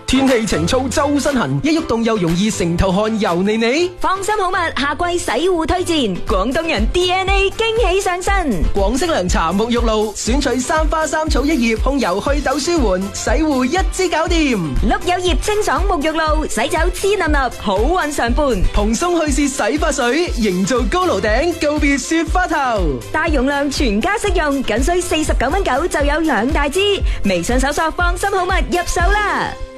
天氣晴燥周身痕，一喐動又容易成頭汗油膩膩。 放心好物，夏季洗護推薦，廣東人 DNA 驚喜上身。 廣式涼茶沐浴露，選取三花三草一葉，控油祛痘舒緩，洗護一支搞掂。 碌柚葉清爽沐浴露，洗走黐粒粒，好運常伴。 蓬鬆去屑洗髮水，營造高樓頂，告別雪花頭。 大容量全家適用，僅需49.9就有2大支。微信搜索放心好物入手啦。